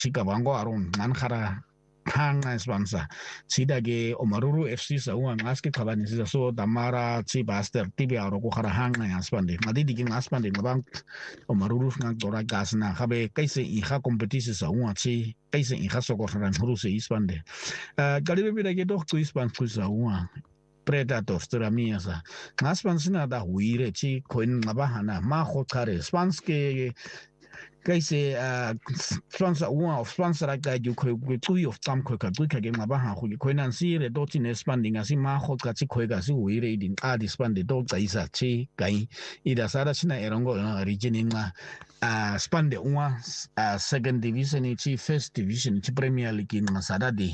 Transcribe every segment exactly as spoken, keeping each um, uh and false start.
chika bango aron nan khara hanga sponsor sida ge omaruru F C sa uang aske kabani sisa so damara chi baster tibi aro ko khara hanga ya spande ngadi digin aspande ngabang omaruru ngang dora gasna khabe kaise iha kompetisi sa uang chi kaise iha so ko ran huru se ispande kalibe bira ge doch tu ispan ku sa uang Predators tura mia sa ngaspan sina da huire chi koin ngabahana ma khotare spanske kaise sponsor uang of sponsor ka ju ko tu of tam ko ka tu ka ge ma ba ha ko ko nan si re do tin expanding asi ma ho ka chi ko ga si wi re din a expand do ka isa chi kai ida sara china erongo region ma a spande uang second division chi first division chi premier league in masada de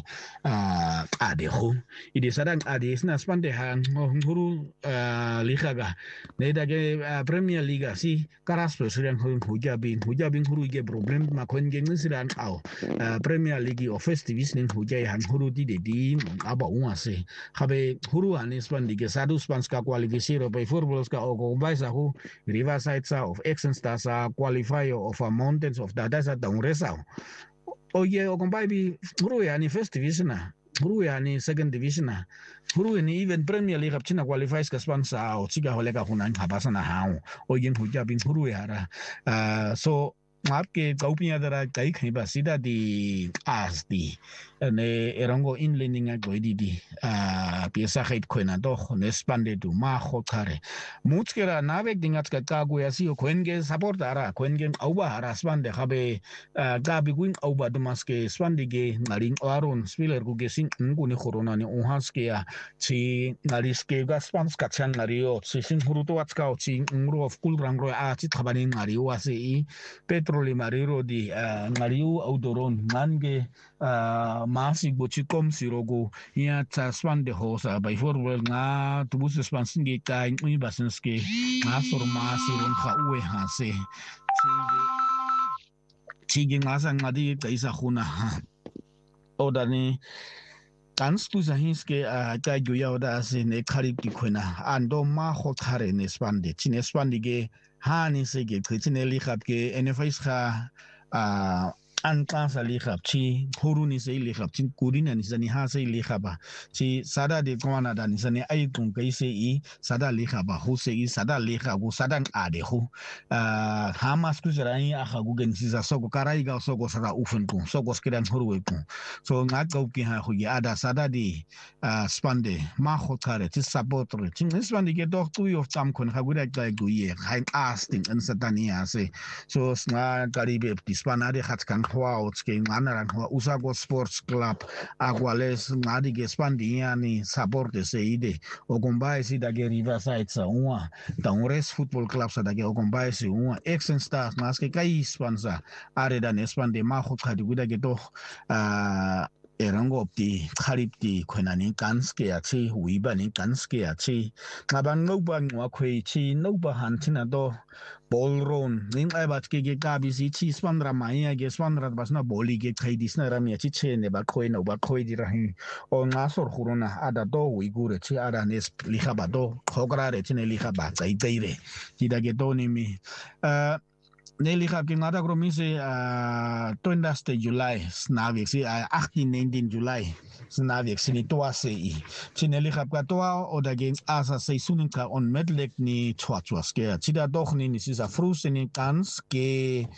a de ho ida sara a de sina spande ha nguru liga ga ne da ge premier league si karas president ho huja bin huja bin huru ge problem ma kon ge ngisiran au premier league of first division huja han huru di de di aba uang se habe huru an spande ge sadu spans ka qualifier by football ka o go bai sa hu riverside sa of action stars sa qualify of a mountains of data sa down resau o ye o go bai bi huru ya ni first division na huru ya ni second division na huru ni even premier league china qualifies ka sponsor o chiga hole ka hunan habasa na hao o yin huja bin huru ya ra so आपके कौपिया दरा कई कहीं बस सीधा दी आज दी ने एरंगो इन laning गोई दी दी पियसा खैत खोना तो ने स्पंदे तू मा खो थारे मुझ के रा नावेक दिंगत का कागो या सी खोन के सपोर्ट आरा खोन के औबा हरा स्पंदे खबे गाबी गुइन औबा दमास के स्पंदे के नारिंग आरोन स्पिलर को के सिंग उनको ने कोरोना ने ओहास के या ची नारिस के गा स्पंस का चंग नारियो ची सिंग हुरुतो वाचका ची उंगरो ऑफ कुल रंगरो आ ची खबानी नारियो वासे ई petroli mariro di ngariu autoron nange masi bochi kom sirogo ya taswan de hosa by for wel nga tubus spansin ge kai ngi basinske nga sor masi ron kha uwe hase chige nga sang ngadi kaisa khuna odani ganz tu zahinske ka goya oda sin e khari ki khona ando ma kho thare ne spande chine spande ge hani se ge khine li khat ke nfis kha a an kan sa li khap chi horu ni se li khap chin kurina ni sani ha se li khaba chi sada de kwana da ni sani ai tung kai se i sada li khaba hu se i sada li khabu sada a de hu a ha mas ku zrai a kha gu gen si za so ko karai ga so ko sada ufen ku so ko skidan horu we ku so nga ka ki ha hu ya da sada di spande ma kho thare ti support re chin spande ge dok tu yo tam kon kha gu da ga gu ye hain asting in satania se so nga karibe ti spana de khat kan khwa o tske ngana ran khwa usago sports club aguales ngadi ge spandi yani support se ide o gombai si da ge riverside sa uma Taures football club sa da ge o gombai si uma action stars maske kai sponsor are da ne spande ma kho khadi gu da ge to erango opti kharipti khonani kanske achi huibani kanske achi kaban no bang wa khoi chi no ba hantina do bolron ning ai bat ke ge ka bi si chi spandra mai ge spandra basna boli ge khai disna ram chi che ne ba khoi no ba khoi di rahi o nga sor khuruna ada do uigure chi ada nes liha ba do khogra re chine liha ba kai kai re ti da ge do ni mi Nelly gaat ging naar Romise twintigste July snavik si achttien negentien July snavik sini toa sei Nelly gaat ka toa o da ging asa seisoenen ka onmiddellijk ni twatwas ke tida doch ni ni sisa frus ni kans ke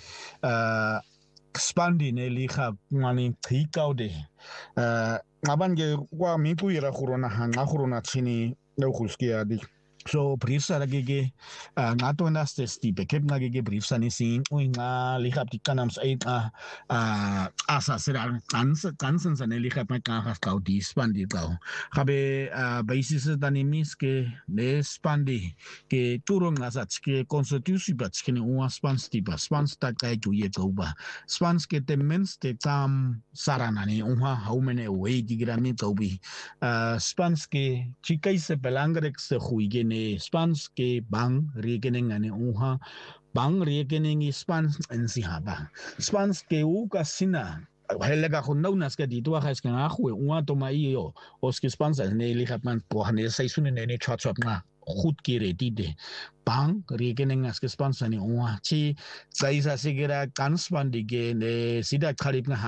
spandi Nelly gaat ngani tikaude ngaban ge kwa miku ira corona hanga corona chini no khuskia di so briefs ara gege nga to na stesti pe kep nga gege briefs ani sin ui nga likhap ti kanams ai a asa sera kans kansen sa ne likhap ma ka has kau di spandi kau habe basis dani mis ke ne spandi ke turong nga sa ke constitution ba ke ne un spans ti ba spans ta kai ju ye go ba spans ke te mens te tam sarana ni un ha how many way di grami to bi spans ke chikai se belangrijk se huige ne spans ke bang rekening ane unha bang rekening spans en si haba spans ke u kasina helega khunau nas ke di tua khas kana khu unha to mai yo os ke spans ne li khat man po ne seisun ne ne chat chat na goed kere tide bang rekening as ke sponsor ni oa chi sai sa sigera kan span dige ne sida khalip nga